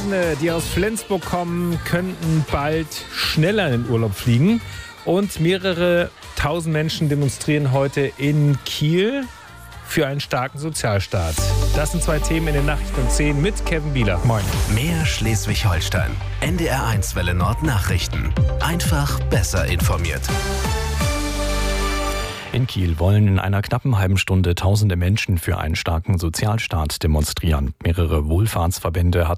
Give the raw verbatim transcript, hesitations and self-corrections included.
Tausende, die aus Flensburg kommen, könnten bald schneller in den Urlaub fliegen. Und mehrere tausend Menschen demonstrieren heute in Kiel für einen starken Sozialstaat. Das sind zwei Themen in den Nachrichten um zehn mit Kevin Bieler. Moin. Mehr Schleswig-Holstein. N D R eins Welle Nord Nachrichten. Einfach besser informiert. In Kiel wollen in einer knappen halben Stunde tausende Menschen für einen starken Sozialstaat demonstrieren. Mehrere Wohlfahrtsverbände hatten